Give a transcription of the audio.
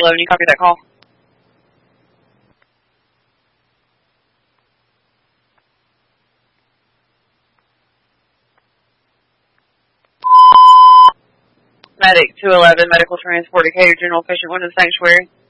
211, you copy that call? Medic 211, medical transport to Cater General Patient 1 in the sanctuary.